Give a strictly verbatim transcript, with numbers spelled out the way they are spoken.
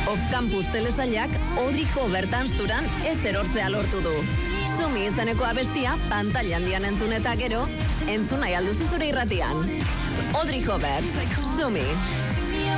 Off-campus telesailak Audrey Hobart dansturan ez erortzea lortu du. Sumi izeneko abestia pantalla handian entzun eta gero, entzun nahi alduzu zure irratian. Audrey Hobart, Sumi.